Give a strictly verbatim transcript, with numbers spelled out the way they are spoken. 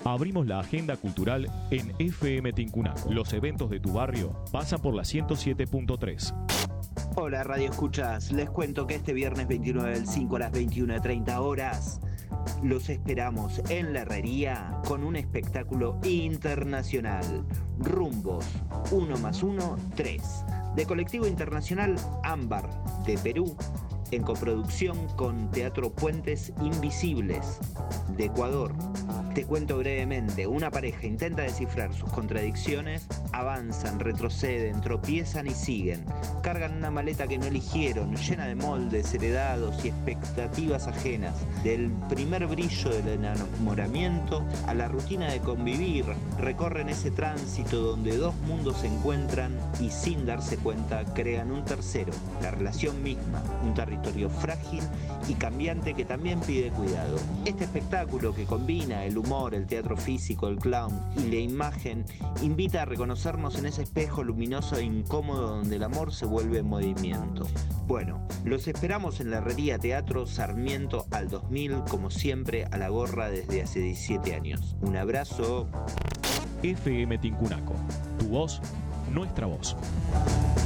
Abrimos la agenda cultural en F M Tincunaco. Los eventos de tu barrio pasan por la ciento siete punto tres. Hola Radio Escuchas, les cuento que este viernes veintinueve del cinco a las veintiuna treinta horas los esperamos en la Herrería con un espectáculo internacional. Rumbos uno más uno, tres, de Colectivo Internacional Ámbar de Perú, en coproducción con Teatro Puentes Invisibles de Ecuador. Te cuento brevemente: una pareja intenta descifrar sus contradicciones, avanzan, retroceden, tropiezan y siguen. Cargan una maleta que no eligieron, llena de moldes heredados y expectativas ajenas. Del primer brillo del enamoramiento a la rutina de convivir, recorren ese tránsito donde dos mundos se encuentran y sin darse cuenta crean un tercero, la relación misma, un territorio frágil y cambiante que también pide cuidado. Este espectáculo, que combina el humor, el teatro físico, el clown y la imagen, invita a reconocernos en ese espejo luminoso e incómodo donde el amor se vuelve movimiento. Bueno, los esperamos en la Herrería Teatro Sarmiento al dos mil, como siempre, a la gorra desde hace diecisiete años. Un abrazo. F M Tincunaco, tu voz, nuestra voz.